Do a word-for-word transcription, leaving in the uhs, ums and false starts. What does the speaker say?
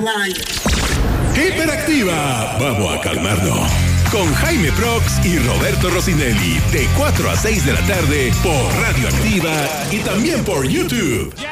Hiperactiva, vamos a calmarnos. Con Jaime Prox y Roberto Rossinelli, de cuatro a seis de la tarde por Radio Activa y también por YouTube.